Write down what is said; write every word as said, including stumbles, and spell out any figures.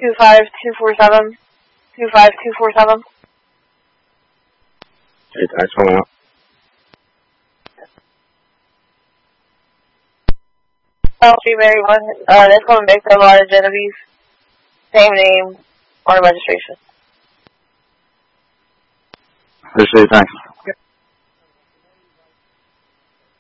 two five two four seven. two five two four seven. Hey, thanks for that. L G Mary one. Uh, this one makes a lot of Genevieve. Same name or registration. Appreciate it, thanks.